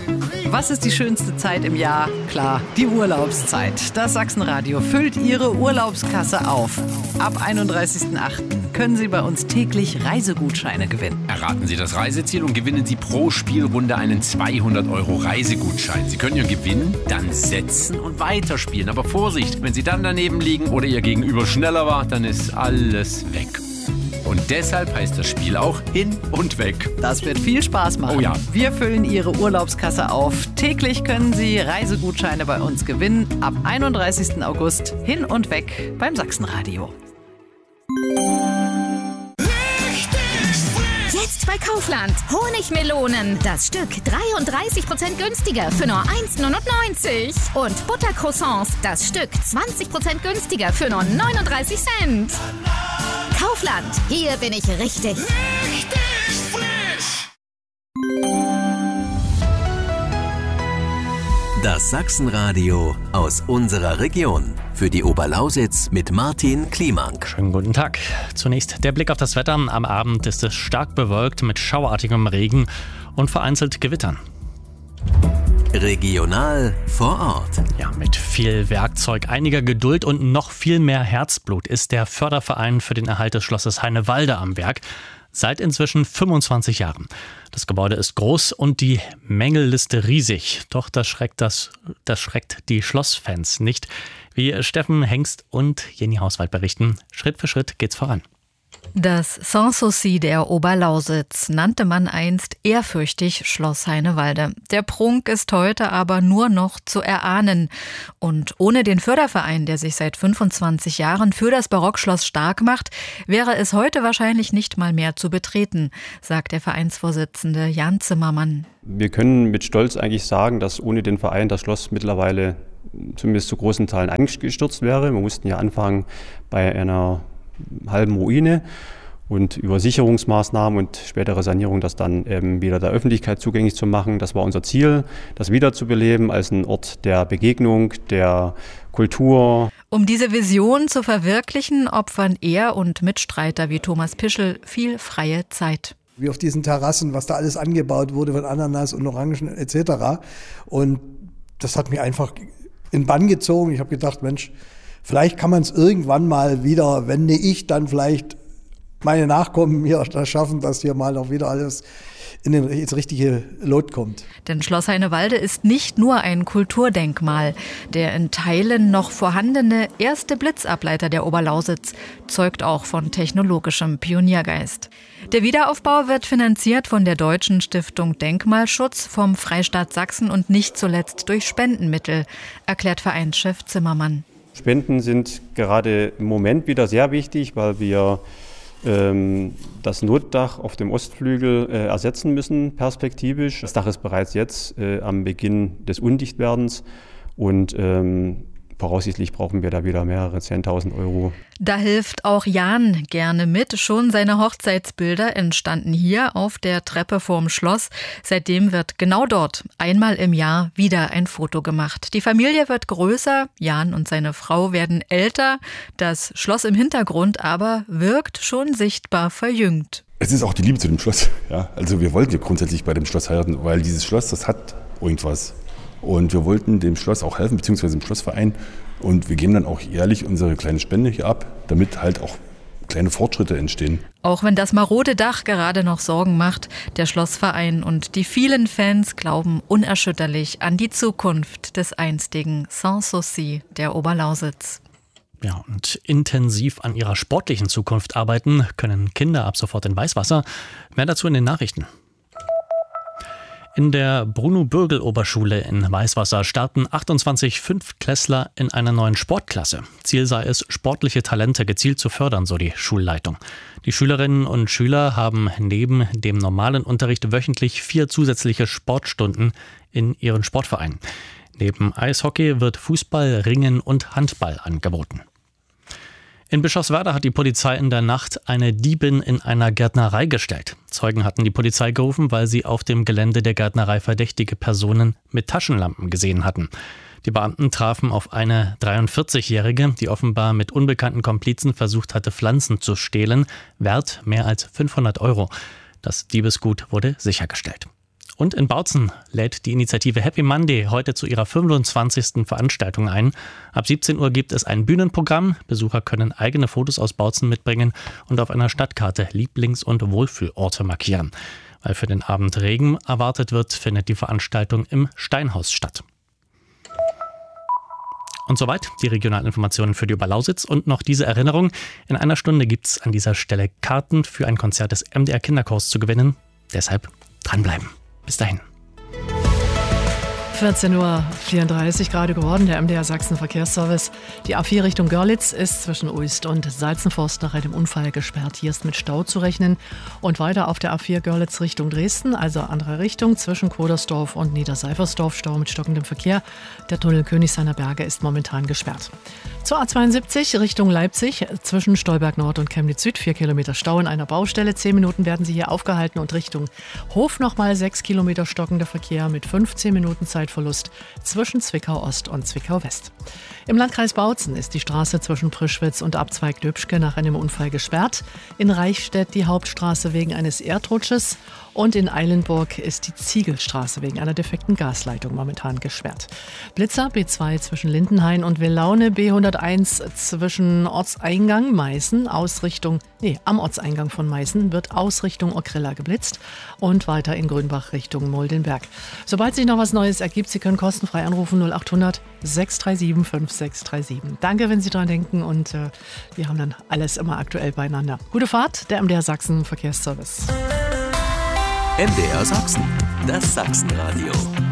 Was ist die schönste Zeit im Jahr? Klar, die Urlaubszeit. Das Sachsenradio füllt Ihre Urlaubskasse auf. Ab 31.08. können Sie bei uns täglich Reisegutscheine gewinnen. Erraten Sie das Reiseziel und gewinnen Sie pro Spielrunde einen 200 € Reisegutschein. Sie können Ihren Gewinn dann setzen und weiterspielen. Aber Vorsicht, wenn Sie dann daneben liegen oder Ihr Gegenüber schneller war, dann ist alles weg. Und deshalb heißt das Spiel auch Hin und Weg. Das wird viel Spaß machen. Oh ja. Wir füllen Ihre Urlaubskasse auf. Täglich können Sie Reisegutscheine bei uns gewinnen. Ab 31. August Hin und Weg beim Sachsenradio. Jetzt bei Kaufland. Honigmelonen. Das Stück 33% günstiger für nur 1,99 €. Und Buttercroissants. Das Stück 20% günstiger für nur 39 Cent. Kaufland. Hier bin ich richtig. Richtig frisch. Das Sachsenradio aus unserer Region. Für die Oberlausitz mit Martin Kliemank. Schönen guten Tag. Zunächst der Blick auf das Wetter. Am Abend ist es stark bewölkt mit schauartigem Regen und vereinzelt Gewittern. Regional vor Ort. Ja, mit viel Werkzeug, einiger Geduld und noch viel mehr Herzblut ist der Förderverein für den Erhalt des Schlosses Heinewalde am Werk. Seit inzwischen 25 Jahren. Das Gebäude ist groß und die Mängelliste riesig. Doch das schreckt die Schlossfans nicht. Wie Steffen Hengst und Jenny Hauswald berichten, Schritt für Schritt geht's voran. Das Sanssouci der Oberlausitz nannte man einst ehrfürchtig Schloss Heinewalde. Der Prunk ist heute aber nur noch zu erahnen. Und ohne den Förderverein, der sich seit 25 Jahren für das Barockschloss stark macht, wäre es heute wahrscheinlich nicht mal mehr zu betreten, sagt der Vereinsvorsitzende Jan Zimmermann. Wir können mit Stolz eigentlich sagen, dass ohne den Verein das Schloss mittlerweile zumindest zu großen Teilen eingestürzt wäre. Wir mussten ja anfangen bei einer halben Ruine und über Sicherungsmaßnahmen und spätere Sanierung das dann eben wieder der Öffentlichkeit zugänglich zu machen. Das war unser Ziel, das wiederzubeleben als ein Ort der Begegnung, der Kultur. Um diese Vision zu verwirklichen, opfern er und Mitstreiter wie Thomas Pischel viel freie Zeit. Wie auf diesen Terrassen, was da alles angebaut wurde von Ananas und Orangen etc. Und das hat mich einfach in den Bann gezogen. Ich habe gedacht, Mensch, vielleicht kann man es irgendwann mal wieder, wenn nicht ich, dann vielleicht meine Nachkommen mir das schaffen, dass hier mal noch wieder alles ins richtige Lot kommt. Denn Schloss Heinewalde ist nicht nur ein Kulturdenkmal. Der in Teilen noch vorhandene erste Blitzableiter der Oberlausitz zeugt auch von technologischem Pioniergeist. Der Wiederaufbau wird finanziert von der Deutschen Stiftung Denkmalschutz, vom Freistaat Sachsen und nicht zuletzt durch Spendenmittel, erklärt Vereinschef Zimmermann. Spenden sind gerade im Moment wieder sehr wichtig, weil wir das Notdach auf dem Ostflügel ersetzen müssen, perspektivisch. Das Dach ist bereits jetzt am Beginn des Undichtwerdens und voraussichtlich brauchen wir da wieder mehrere 10.000 €. Da hilft auch Jan gerne mit. Schon seine Hochzeitsbilder entstanden hier auf der Treppe vorm Schloss. Seitdem wird genau dort einmal im Jahr wieder ein Foto gemacht. Die Familie wird größer, Jan und seine Frau werden älter. Das Schloss im Hintergrund aber wirkt schon sichtbar verjüngt. Es ist auch die Liebe zu dem Schloss. Ja? Also wir wollten ja grundsätzlich bei dem Schloss heiraten, weil dieses Schloss, das hat irgendwas. Und wir wollten dem Schloss auch helfen, beziehungsweise dem Schlossverein. Und wir geben dann auch jährlich unsere kleine Spende hier ab, damit halt auch kleine Fortschritte entstehen. Auch wenn das marode Dach gerade noch Sorgen macht, der Schlossverein und die vielen Fans glauben unerschütterlich an die Zukunft des einstigen Sanssouci der Oberlausitz. Ja, und intensiv an ihrer sportlichen Zukunft arbeiten können Kinder ab sofort in Weißwasser. Mehr dazu in den Nachrichten. In der Bruno-Bürgel-Oberschule in Weißwasser starten 28 Fünftklässler in einer neuen Sportklasse. Ziel sei es, sportliche Talente gezielt zu fördern, so die Schulleitung. Die Schülerinnen und Schüler haben neben dem normalen Unterricht wöchentlich 4 zusätzliche Sportstunden in ihren Sportvereinen. Neben Eishockey wird Fußball, Ringen und Handball angeboten. In Bischofswerda hat die Polizei in der Nacht eine Diebin in einer Gärtnerei gestellt. Zeugen hatten die Polizei gerufen, weil sie auf dem Gelände der Gärtnerei verdächtige Personen mit Taschenlampen gesehen hatten. Die Beamten trafen auf eine 43-Jährige, die offenbar mit unbekannten Komplizen versucht hatte, Pflanzen zu stehlen, wert mehr als 500 €. Das Diebesgut wurde sichergestellt. Und in Bautzen lädt die Initiative Happy Monday heute zu ihrer 25. Veranstaltung ein. Ab 17 Uhr gibt es ein Bühnenprogramm. Besucher können eigene Fotos aus Bautzen mitbringen und auf einer Stadtkarte Lieblings- und Wohlfühlorte markieren. Weil für den Abend Regen erwartet wird, findet die Veranstaltung im Steinhaus statt. Und soweit die Regionalinformationen für die Oberlausitz und noch diese Erinnerung. In einer Stunde gibt es an dieser Stelle Karten für ein Konzert des MDR Kinderchors zu gewinnen. Deshalb dranbleiben. Bis dahin. 14:34 Uhr gerade geworden, der MDR Sachsen Verkehrsservice. Die A4 Richtung Görlitz ist zwischen Uist und Salzenforst nach einem Unfall gesperrt. Hier ist mit Stau zu rechnen. Und weiter auf der A4 Görlitz Richtung Dresden, also andere Richtung, zwischen Kodersdorf und Niederseifersdorf, Stau mit stockendem Verkehr. Der Tunnel Königshainer Berge ist momentan gesperrt. Zur A72 Richtung Leipzig, zwischen Stolberg Nord und Chemnitz Süd, 4 Kilometer Stau in einer Baustelle. 10 Minuten werden Sie hier aufgehalten und Richtung Hof nochmal 6 Kilometer stockender Verkehr mit 15 Minuten Zeitverlust zwischen Zwickau Ost und Zwickau West. Im Landkreis Bautzen ist die Straße zwischen Prischwitz und Abzweig Döbschke nach einem Unfall gesperrt. In Reichstätt die Hauptstraße wegen eines Erdrutsches und in Eilenburg ist die Ziegelstraße wegen einer defekten Gasleitung momentan gesperrt. Blitzer B2 zwischen Lindenhain und Willaune, B101 zwischen Ortseingang Meißen, am Ortseingang von Meißen wird Ausrichtung Okrilla geblitzt und weiter in Grünbach Richtung Moldenberg. Sobald sich noch was Neues ergibt, Sie können kostenfrei anrufen 0800 637 5637. Danke, wenn Sie dran denken und wir haben dann alles immer aktuell beieinander. Gute Fahrt, der MDR Sachsen Verkehrsservice. MDR Sachsen, das Sachsenradio.